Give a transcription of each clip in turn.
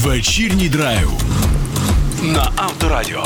Вечірній драйв на Авторадіо.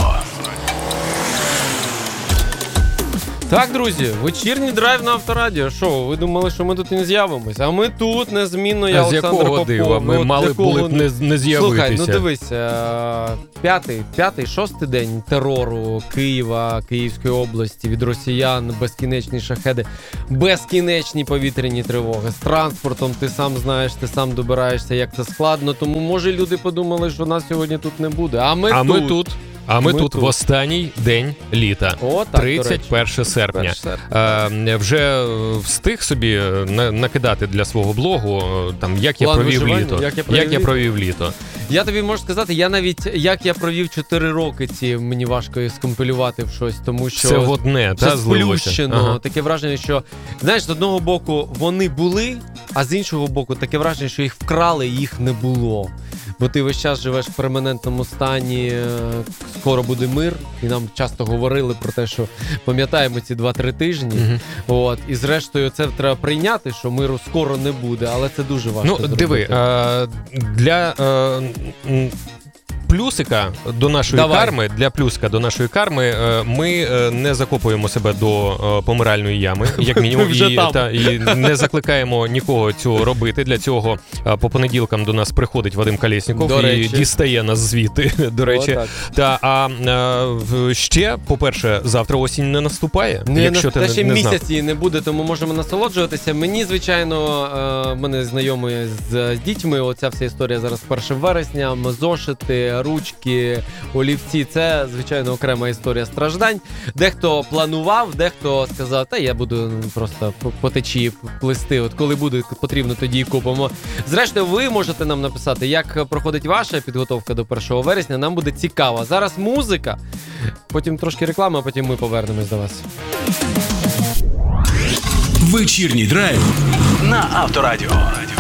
Так, друзі, вечірній драйв на Авторадіо. Що, ви думали, що ми тут не з'явимось? А ми тут незмінно, я Олександр Попов. З якого дива? Ми мали були б не з'явитися. Слухай, ну дивись, п'ятий, шостий день терору Києва, Київської області від росіян, безкінечні шахеди, безкінечні повітряні тривоги. З транспортом ти сам знаєш, ти сам добираєшся, як це складно. Тому, може, люди подумали, що нас сьогодні тут не буде. А ми тут. А ми тут в останній день літа, О, так, 31 серпня. Вже встиг собі накидати для свого блогу, там, як я провів літо. Як я провів літо. Я тобі можу сказати, як я провів 4 роки ці, мені важко скомпілювати в щось, тому що... Це в одне, та, злилося. Ага. Таке враження, що, знаєш, з одного боку вони були, а з іншого боку таке враження, що їх вкрали і їх не було. Бо ти весь час живеш в перманентному стані, скоро буде мир, і нам часто говорили про те, що пам'ятаємо ці 2-3 тижні, от, і зрештою це треба прийняти, що миру скоро не буде, але це дуже важко зробити. Диви, для плюсика до нашої карми, ми не закопуємо себе до помиральної ями, як мінімум, і не закликаємо нікого цього робити. Для цього по понеділкам до нас приходить Вадим Колєсніков і дістає нас звідти, до речі. Ще, по-перше, завтра осінь не наступає, якщо ти не знав. Ще місяць її не буде, тому можемо насолоджуватися. Мені, звичайно, мене знайомі з дітьми, оця вся історія зараз 1 вересня, зошити, ручки, олівці, це, звичайно, окрема історія страждань. Дехто планував, дехто сказав, та я буду просто по течії плисти, от коли буде потрібно, тоді і купимо. Зрештою, ви можете нам написати, як проходить ваша підготовка до 1 вересня, нам буде цікаво. Зараз музика, потім трошки реклами, а потім ми повернемось до вас. Вечірній драйв на Авторадіо.